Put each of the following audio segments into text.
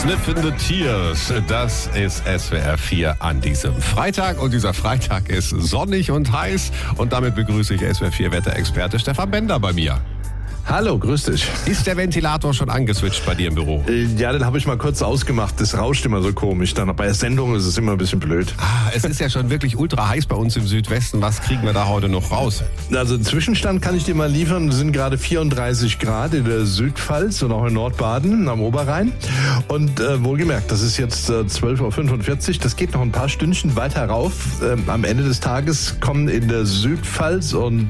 Sniffing the Tears, das ist SWR 4 an diesem Freitag. Und dieser Freitag ist sonnig und heiß. Und damit begrüße ich SWR 4 Wetterexperte Stefan Bender bei mir. Hallo, grüß dich. Ist der Ventilator schon angeswitcht bei dir im Büro? Ja, den habe ich mal kurz ausgemacht. Das rauscht immer so komisch. Dann bei der Sendung ist es immer ein bisschen blöd. Es ist ja schon wirklich ultra heiß bei uns im Südwesten. Was kriegen wir da heute noch raus? Also einen Zwischenstand kann ich dir mal liefern. Es sind gerade 34 Grad in der Südpfalz und auch in Nordbaden am Oberrhein. Und wohlgemerkt, das ist jetzt 12.45 Uhr. Das geht noch ein paar Stündchen weiter rauf. Am Ende des Tages kommen in der Südpfalz und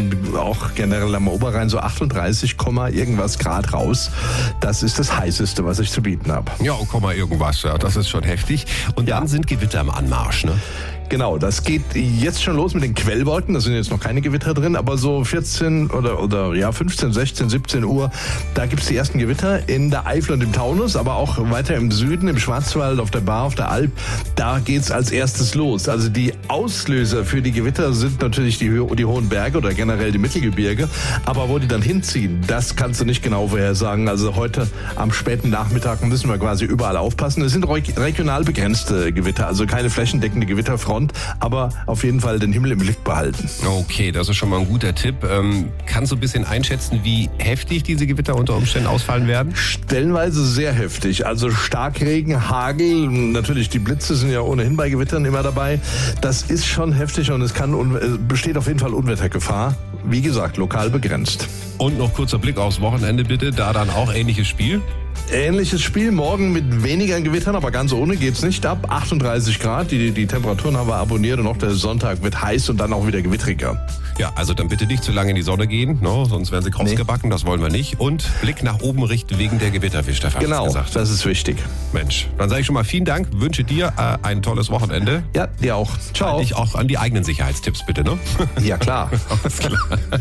auch generell am Oberrhein so 38, irgendwas Grad raus. Das ist das Heißeste, was ich zu bieten habe. Ja, irgendwas. Ja, das ist schon heftig. Und dann sind Gewitter im Anmarsch, ne? Genau, das geht jetzt schon los mit den Quellwolken. Da sind jetzt noch keine Gewitter drin, aber so 14 oder 15, 16, 17 Uhr, da gibt's die ersten Gewitter in der Eifel und im Taunus, aber auch weiter im Süden, im Schwarzwald, auf der Baar, auf der Alp. Da geht's als erstes los. Also die Auslöser für die Gewitter sind natürlich die hohen Berge oder generell die Mittelgebirge. Aber wo die dann hinziehen, das kannst du nicht genau vorhersagen. Also heute am späten Nachmittag müssen wir quasi überall aufpassen. Es sind regional begrenzte Gewitter, also keine flächendeckende Gewitterfront, aber auf jeden Fall den Himmel im Blick behalten. Okay, das ist schon mal ein guter Tipp. Kannst du ein bisschen einschätzen, wie heftig diese Gewitter unter Umständen ausfallen werden? Stellenweise sehr heftig. Also Starkregen, Hagel, natürlich die Blitze sind ja ohnehin bei Gewittern immer dabei. Das ist schon heftig und es besteht auf jeden Fall Unwettergefahr. Wie gesagt, lokal begrenzt. Und noch kurzer Blick aufs Wochenende bitte, da dann auch ähnliches Spiel? Ähnliches Spiel, morgen mit weniger Gewittern, aber ganz ohne geht's nicht ab. 38 Grad, die Temperaturen haben wir abonniert und auch der Sonntag wird heiß und dann auch wieder gewittriger. Ja, also dann bitte nicht zu lange in die Sonne gehen, no? Sonst werden sie krossgebacken, das wollen wir nicht. Und Blick nach oben richten wegen der Gewitter, wie Stefan genau, gesagt. Das ist wichtig. Mensch, dann sage ich schon mal vielen Dank, wünsche dir ein tolles Wochenende. Ja, dir auch. Ciao. Halt dich auch an die eigenen Sicherheitstipps bitte, ne? Ja, klar. Alles klar.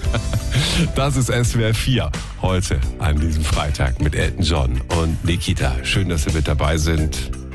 Das ist SWR 4 heute an diesem Freitag mit Elton John und Nikita. Schön, dass Sie mit dabei sind.